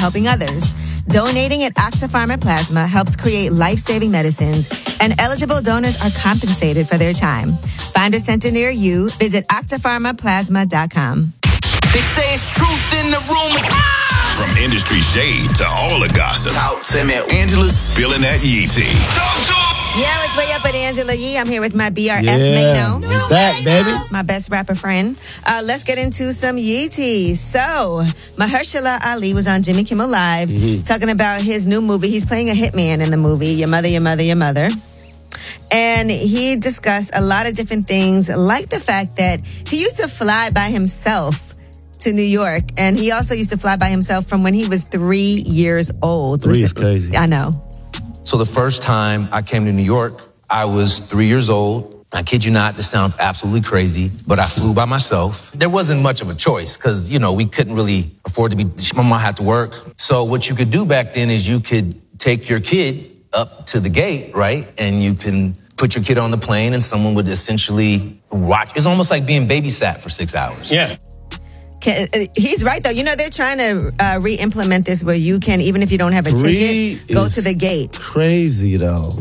helping others. Donating at Acta Pharma Plasma helps create life-saving medicines, and eligible donors are compensated for their time. Find a center near you. Visit actapharmaplasma.com. They say it's truth in the rumors. From industry shade to all the gossip, Talk to me. Angela's spilling that Yee tea. Yeah, it's Way Up with Angela Yee. I'm here with my BRF Yeah, Mano. I'm back, baby. My best rapper friend. Let's get into some Yee tea. So, Mahershala Ali was on Jimmy Kimmel Live talking about his new movie. He's playing a hitman in the movie, Your Mother, Your Mother, Your Mother. And he discussed a lot of different things, like the fact that he used to fly by himself to New York. And he also used to fly by himself from when he was 3 years old. Three is crazy. I know. So the first time I came to New York, I was 3 years old. I kid you not, this sounds absolutely crazy, but I flew by myself. There wasn't much of a choice because, we couldn't really afford to be, my mom had to work. So what you could do back then is you could take your kid up to the gate, right? And you can put your kid on the plane and someone would essentially watch. It's almost like being babysat for 6 hours. Yeah. He's right, though. They're trying to re-implement this where you can, even if you don't have a ticket, go to the gate. Crazy, though.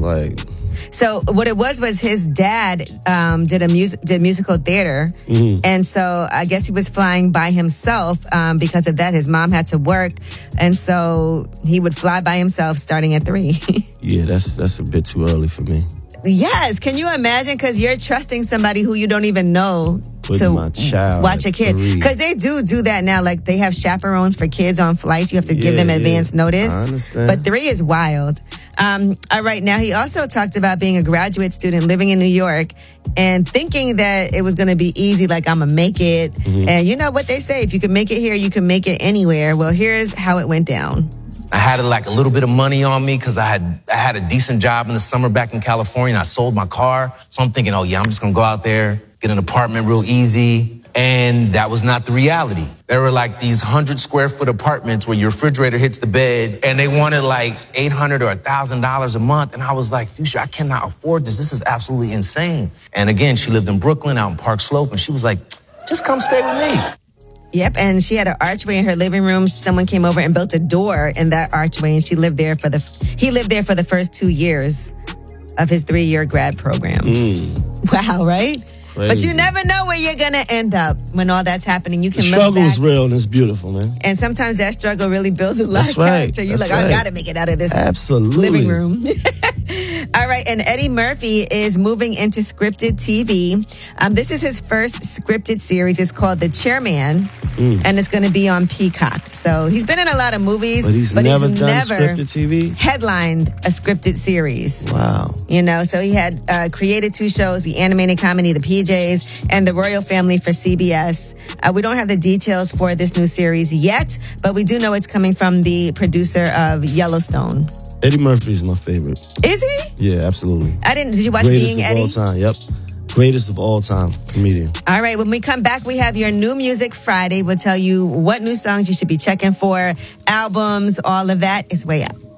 So what it was his dad did musical theater. And so I guess he was flying by himself. Because of that, his mom had to work. And so he would fly by himself starting at 3. Yeah, that's a bit too early for me. Yes. Can you imagine? Because you're trusting somebody who you don't even know Putting my child watch a kid. 3. Because they do that now. Like, they have chaperones for kids on flights. You have to give them advance notice. I understand. But 3 is wild. All right. Now, he also talked about being a graduate student living in New York and thinking that it was going to be easy, like, I'm going to make it. And you know what they say, if you can make it here, you can make it anywhere. Well, here's how it went down. I had like a little bit of money on me because I had a decent job in the summer back in California and I sold my car. So I'm thinking, I'm just going to go out there, get an apartment real easy. And that was not the reality. There were like these 100-square-foot apartments where your refrigerator hits the bed and they wanted like $800 or $1,000 a month. And I was like, Fuchsia, I cannot afford this. This is absolutely insane. And again, she lived in Brooklyn out in Park Slope and she was like, just come stay with me. Yep, and she had an archway in her living room. Someone came over and built a door in that archway, and he lived there for the first 2 years of his 3-year grad program. Wow, right? Crazy. But you never know where you're going to end up when all that's happening. You can The look struggle back, is real and it's beautiful, man. and sometimes that struggle really builds a lot That's of right. character. You're That's like, I right. got to make it out of this Absolutely. living room. All right, and Eddie Murphy is moving into scripted TV. This is his first scripted series. It's called The Chairman, and it's going to be on Peacock. So he's been in a lot of movies, But he's never done scripted TV? headlined a scripted series. Wow. So he had created 2 shows, the animated comedy, The PJs, and The Royal Family for CBS. We don't have the details for this new series yet, but we do know it's coming from the producer of Yellowstone. Eddie Murphy is my favorite. Is he? Yeah, absolutely. Did you watch Greatest Being of Eddie? all time. Yep. Greatest of all time comedian. All right, when we come back, we have your New Music Friday. We'll tell you what new songs you should be checking for, albums, all of that. It's Way Up.